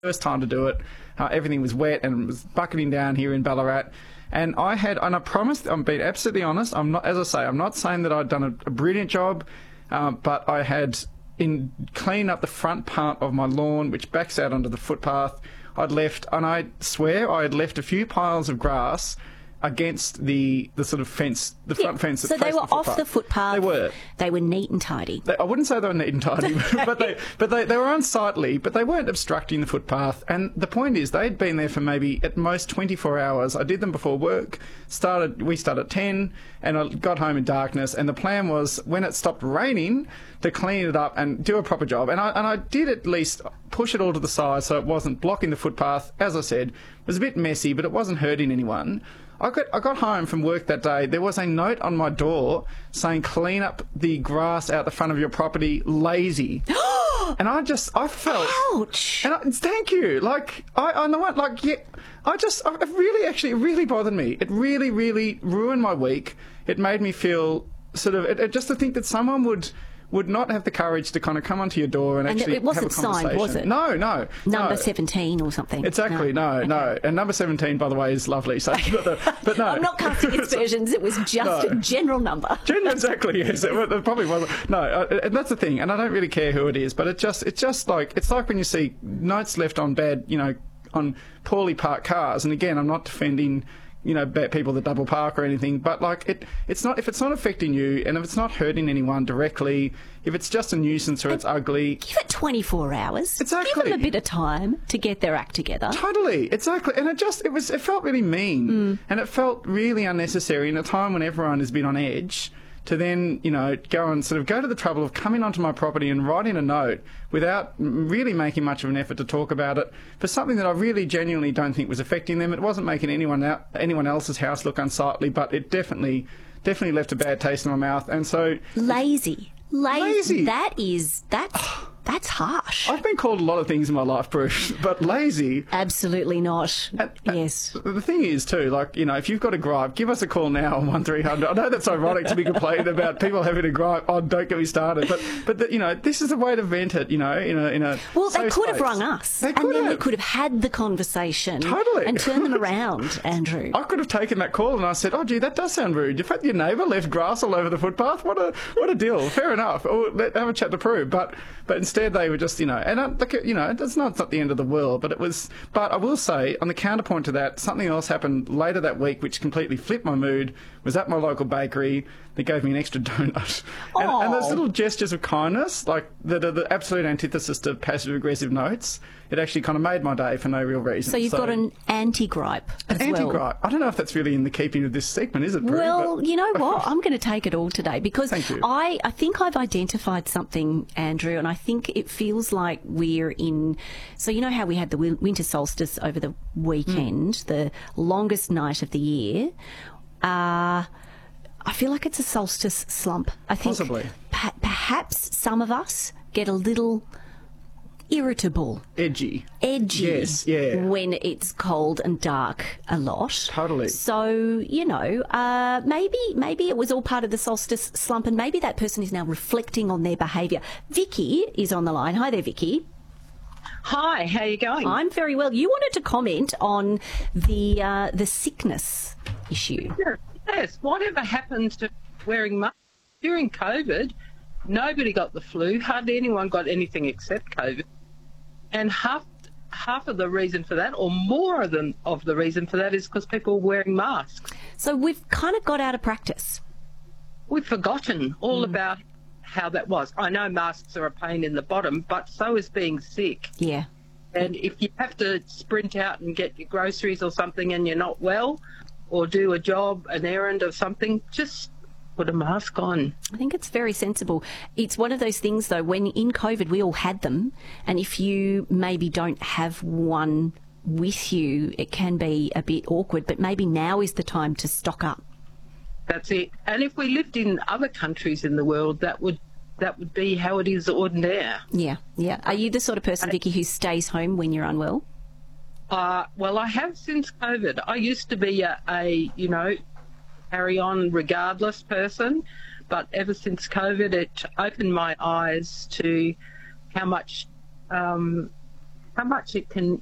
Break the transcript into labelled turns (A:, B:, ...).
A: first time to do it. Everything was wet and it was bucketing down here in Ballarat. And I promised, I'm being absolutely honest, I'm not saying that I'd done a brilliant job, but I had cleaned up the front part of my lawn, which backs out onto the footpath. I swear I had left a few piles of grass against the sort of fence, the front fence.
B: So they were off the footpath.
A: They were.
B: They were neat and tidy.
A: I wouldn't say they were neat and tidy, but they were unsightly, but they weren't obstructing the footpath. And the point is, they'd been there for maybe at most 24 hours. I did them before work. We started at 10, and I got home in darkness. And the plan was, when it stopped raining, to clean it up and do a proper job. And I did at least push it all to the side so it wasn't blocking the footpath. As I said, it was a bit messy, but it wasn't hurting anyone. I got home from work that day. There was a note on my door saying, "Clean up the grass out the front of your property, lazy." And I felt...
B: Ouch!
A: And thank you. It really bothered me. It really, really ruined my week. It made me feel just to think that someone would not have the courage to kind of come onto your door and actually
B: it wasn't
A: have a conversation.
B: signed, was it?
A: No.
B: Number 17 or something.
A: Exactly, no. And number 17, by the way, is lovely. So, but no.
B: I'm not casting aspersions. It was just a general number.
A: Exactly, yes. It probably wasn't. No, and that's the thing. And I don't really care who it is, but it's like when you see notes left on on poorly parked cars. And again, I'm not defending people that double park or anything, but if it's not affecting you and if it's not hurting anyone directly, if it's just a nuisance or it's ugly,
B: give it 24 hours.
A: Exactly.
B: Give them a bit of time to get their act together.
A: Totally, exactly. And it felt really mean, and it felt really unnecessary in a time when everyone has been on edge. To then, go and go to the trouble of coming onto my property and writing a note without really making much of an effort to talk about it for something that I really genuinely don't think was affecting them. It wasn't making anyone else's house look unsightly, but it definitely left a bad taste in my mouth. And so... Lazy.
B: That's harsh.
A: I've been called a lot of things in my life, Bruce, but lazy...
B: Absolutely not. Yes.
A: The thing is, too, if you've got a gripe, give us a call now on 1300. I know that's ironic to be complaining about people having a gripe. Oh, don't get me started. But this is a way to vent it, in a
B: Well, they could have rung us. We could have had the conversation.
A: Totally.
B: And turned them around, Andrew.
A: I could have taken that call and I said, "Oh, gee, that does sound rude. In fact, your neighbour left grass all over the footpath. What a deal. Fair enough. Have a chat to prove." But instead they were just, it's not the end of the world, but it was. But I will say, on the counterpoint to that, something else happened later that week which completely flipped my mood. Was at my local bakery. They gave me an extra donut. And those little gestures of kindness, that are the absolute antithesis to passive-aggressive notes, it actually kind of made my day for no real reason.
B: So you've got an anti-gripe as well.
A: An anti-gripe. I don't know if that's really in the keeping of this segment, is it, Prue?
B: Well, you know what? I'm going to take it all today because
A: Thank you.
B: I think I've identified something, Andrew, and I think it feels like we're in... So you know how we had the winter solstice over the weekend, the longest night of the year? I feel like it's a solstice slump. I think
A: possibly.
B: Perhaps some of us get a little irritable.
A: Edgy.
B: Yes,
A: yeah.
B: When it's cold and dark a lot.
A: Totally.
B: So, maybe it was all part of the solstice slump and maybe that person is now reflecting on their behaviour. Vicky is on the line. Hi there, Vicky.
C: Hi, how are you going?
B: I'm very well. You wanted to comment on the sickness issue.
C: Yes. Whatever happened to wearing masks? During COVID, nobody got the flu. Hardly anyone got anything except COVID. And half of the reason for that, or more of the reason for that, is because people were wearing masks.
B: So we've kind of got out of practice.
C: We've forgotten all about how that was. I know masks are a pain in the bottom, but so is being sick.
B: Yeah.
C: And if you have to sprint out and get your groceries or something and you're not well, or do a job, an errand or something, just put a mask on.
B: I think it's very sensible. It's one of those things, though, when in COVID we all had them, and if you maybe don't have one with you, it can be a bit awkward, but maybe now is the time to stock up.
C: That's it. And if we lived in other countries in the world, that would be how it is ordinaire.
B: Yeah. Are you the sort of person, Vicky, who stays home when you're unwell?
C: Well, I have since COVID. I used to be a carry on regardless person, but ever since COVID, it opened my eyes to how much how much it can